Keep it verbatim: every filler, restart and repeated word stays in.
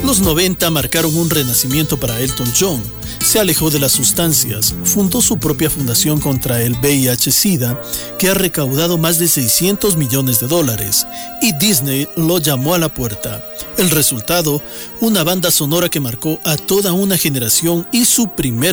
Los noventa marcaron un renacimiento para Elton John. Se alejó de las sustancias, fundó su propia fundación contra el V I H-Sida, que ha recaudado más de seiscientos millones de dólares, y Disney lo llamó a la puerta. El resultado, una banda sonora que marcó a toda una generación y su primer